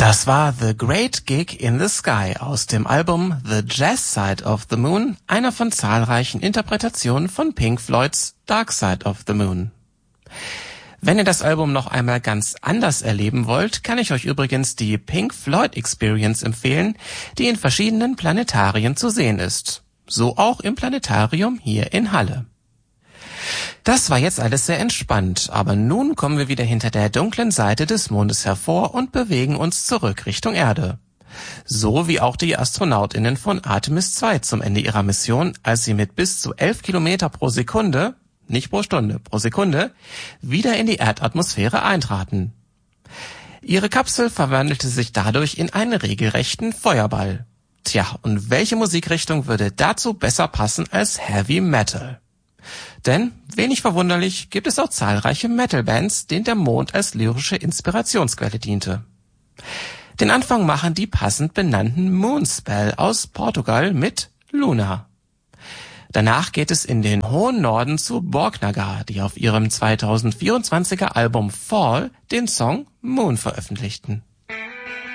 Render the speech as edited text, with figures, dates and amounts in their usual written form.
Das war The Great Gig in the Sky aus dem Album The Jazz Side of the Moon, einer von zahlreichen Interpretationen von Pink Floyds Dark Side of the Moon. Wenn ihr das Album noch einmal ganz anders erleben wollt, kann ich euch übrigens die Pink Floyd Experience empfehlen, die in verschiedenen Planetarien zu sehen ist. So auch im Planetarium hier in Halle. Das war jetzt alles sehr entspannt, aber nun kommen wir wieder hinter der dunklen Seite des Mondes hervor und bewegen uns zurück Richtung Erde. So wie auch die AstronautInnen von Artemis 2 zum Ende ihrer Mission, als sie mit bis zu 11 Kilometer pro Sekunde, nicht pro Stunde, pro Sekunde, wieder in die Erdatmosphäre eintraten. Ihre Kapsel verwandelte sich dadurch in einen regelrechten Feuerball. Tja, und welche Musikrichtung würde dazu besser passen als Heavy Metal? Denn, wenig verwunderlich, gibt es auch zahlreiche Metal-Bands, denen der Mond als lyrische Inspirationsquelle diente. Den Anfang machen die passend benannten Moonspell aus Portugal mit Luna. Danach geht es in den hohen Norden zu Borknagar, die auf ihrem 2024er Album Fall den Song Moon veröffentlichten.